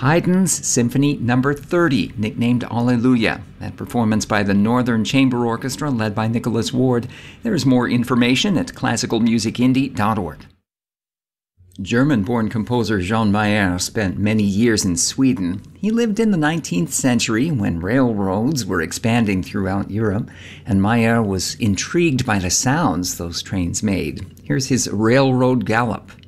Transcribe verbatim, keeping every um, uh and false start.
Haydn's Symphony Number thirty, nicknamed Alleluia, a performance by the Northern Chamber Orchestra led by Nicholas Ward. There's more information at classical music indie dot org. German-born composer Jean Mayer spent many years in Sweden. He lived in the nineteenth century when railroads were expanding throughout Europe, and Mayer was intrigued by the sounds those trains made. Here's his Railroad Gallop.